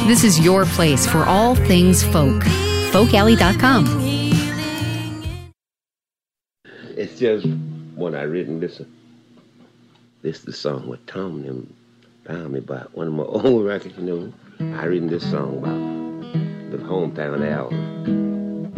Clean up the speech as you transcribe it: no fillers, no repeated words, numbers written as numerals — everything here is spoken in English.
This is your place for all things folk. FolkAlley.com. It's just when I written this the song with Tom and them found me by one of my old records, I written this song about the hometown album.